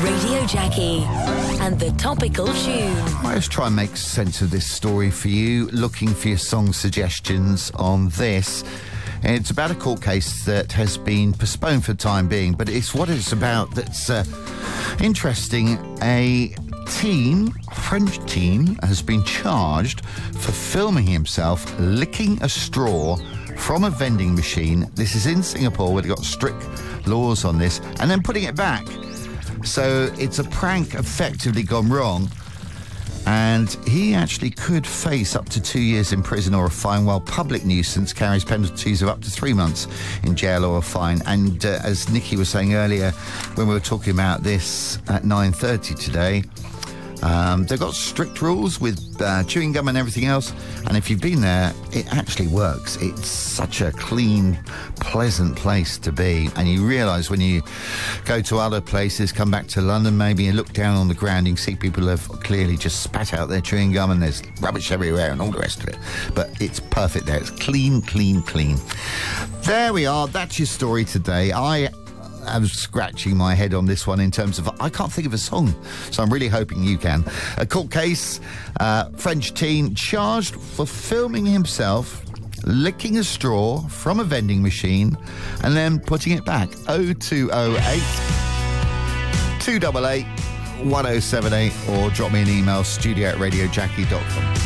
Radio Jackie and the topical tune. Let's try and make sense of this story for you. Looking for your song suggestions on this. It's about a court case that has been postponed for the time being, but it's what it's about that's interesting. A French teen, has been charged for filming himself licking a straw from a vending machine. This is in Singapore, where they've got strict laws on this, and then putting it back. So it's a prank effectively gone wrong, and he actually could face up to 2 years in prison or a fine, while public nuisance carries penalties of up to 3 months in jail or a fine. And as Nikki was saying earlier, when we were talking about this at 9:30 today, they've got strict rules with chewing gum and everything else, and if you've been there, it actually works. It's such a clean, pleasant place to be, and you realise when you go to other places, come back to London maybe, and look down on the ground, you can see people have clearly just spat out their chewing gum and there's rubbish everywhere and all the rest of it. But it's perfect there. It's clean, clean, clean. There we are. That's your story today. I'm scratching my head on this one in terms of I can't think of a song, so I'm really hoping you can. A court case, French teen charged for filming himself licking a straw from a vending machine and then putting it back. 0208 288 1078 or drop me an email, studio@radiojackie.com.